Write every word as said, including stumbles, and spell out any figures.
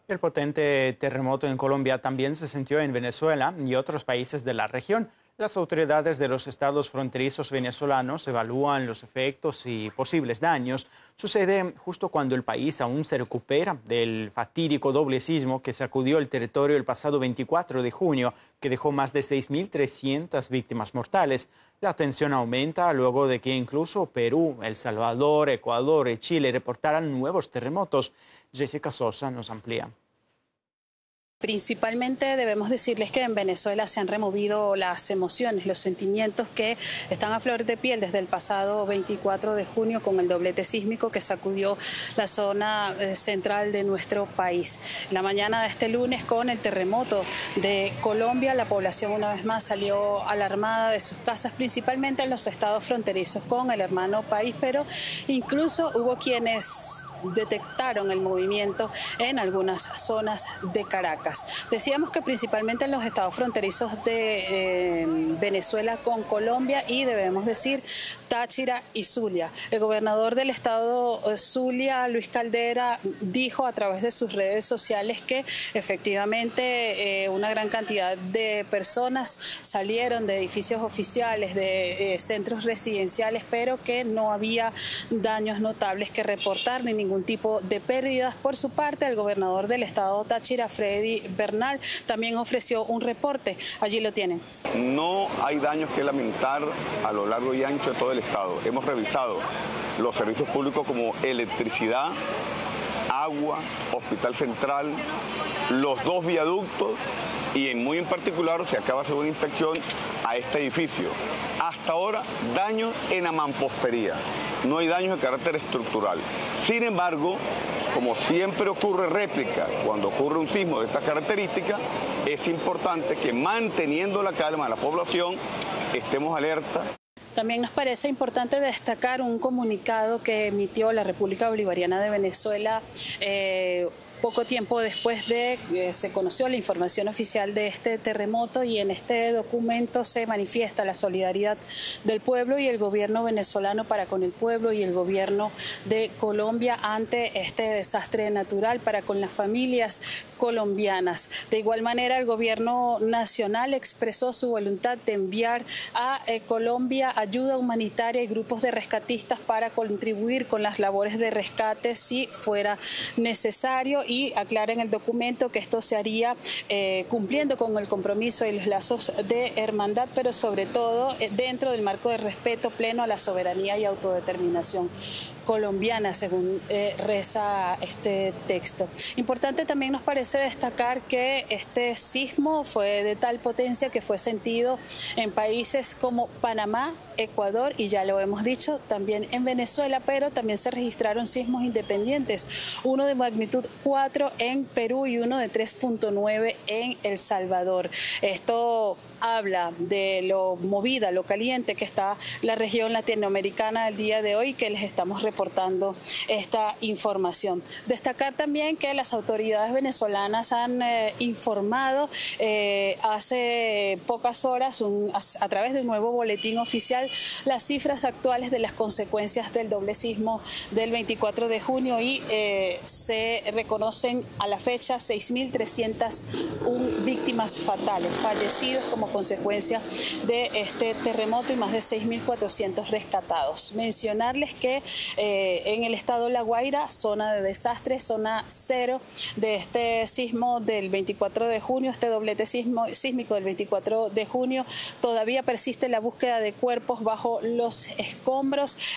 El potente terremoto en Colombia también se sintió en Venezuela y otros países de la región. Las autoridades de los estados fronterizos venezolanos evalúan los efectos y posibles daños. Sucede justo cuando el país aún se recupera del fatídico doble sismo que sacudió el territorio el pasado veinticuatro de junio, que dejó más de seis mil trescientas víctimas mortales. La tensión aumenta luego de que incluso Perú, El Salvador, Ecuador y Chile reportaran nuevos terremotos. Jessica Sosa nos amplía. Principalmente debemos decirles que en Venezuela se han removido las emociones, los sentimientos que están a flor de piel desde el pasado veinticuatro de junio con el doblete sísmico que sacudió la zona central de nuestro país. La mañana de este lunes, con el terremoto de Colombia, la población una vez más salió alarmada de sus casas, principalmente en los estados fronterizos con el hermano país, pero incluso hubo quienes detectaron el movimiento en algunas zonas de Caracas. Decíamos que principalmente en los estados fronterizos de eh, Venezuela con Colombia y debemos decir Táchira y Zulia. El gobernador del estado Zulia, Luis Caldera, dijo a través de sus redes sociales que efectivamente eh, una gran cantidad de personas salieron de edificios oficiales, de eh, centros residenciales, pero que no había daños notables que reportar ni ningún tipo de pérdidas. Por su parte, el gobernador del estado Táchira, Freddy Bernal, también ofreció un reporte. Allí lo tienen. No hay daños que lamentar a lo largo y ancho de todo el estado. Hemos revisado los servicios públicos como electricidad, agua, hospital central, los dos viaductos y en muy en particular se acaba de hacer una inspección a este edificio. Hasta ahora, daños en la mampostería. No hay daños de carácter estructural. Sin embargo, como siempre ocurre réplica cuando ocurre un sismo de estas características, es importante que manteniendo la calma de la población estemos alerta. También nos parece importante destacar un comunicado que emitió la República Bolivariana de Venezuela eh, poco tiempo después de que eh, se conoció la información oficial de este terremoto, y en este documento se manifiesta la solidaridad del pueblo y el gobierno venezolano para con el pueblo y el gobierno de Colombia ante este desastre natural para con las familias colombianas. De igual manera, el gobierno nacional expresó su voluntad de enviar a eh, Colombia ayuda humanitaria y grupos de rescatistas para contribuir con las labores de rescate si fuera necesario, y aclara en el documento que esto se haría eh, cumpliendo con el compromiso y los lazos de hermandad, pero sobre todo eh, dentro del marco de respeto pleno a la soberanía y autodeterminación colombiana, según eh, reza este texto. Importante también nos parece destacar que este sismo fue de tal potencia que fue sentido en países como Panamá, Ecuador y, ya lo hemos dicho, también en Venezuela, pero también se registraron sismos independientes, uno de magnitud cuatro en Perú y uno de tres punto nueve en El Salvador. Esto habla de lo movida, lo caliente que está la región latinoamericana el día de hoy, que les estamos reportando esta información. Destacar también que las autoridades venezolanas han eh, informado eh, hace pocas horas, un, a, a través de un nuevo boletín oficial, las cifras actuales de las consecuencias del doble sismo del veinticuatro de junio y eh, se reconocen a la fecha seis mil trescientas una víctimas fatales, fallecidos como consecuencia de este terremoto y más de seis mil cuatrocientos rescatados. Mencionarles que eh, en el estado La Guaira, zona de desastre, zona cero de este sismo del veinticuatro de junio, este doblete sismo, sísmico del veinticuatro de junio, todavía persiste la búsqueda de cuerpos bajo los escombros.